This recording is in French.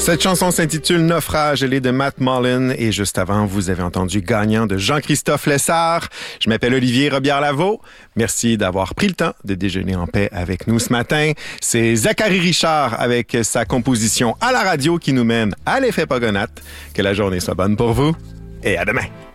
Cette chanson s'intitule Naufrage, elle est de Matt Mullen et juste avant, vous avez entendu Gagnant de Jean-Christophe Lessard. Je m'appelle Olivier Robillard-Lavaux. Merci d'avoir pris le temps de déjeuner en paix avec nous ce matin. C'est Zachary Richard avec sa composition à la radio qui nous mène à l'effet Pogonat. Que la journée soit bonne pour vous et à demain.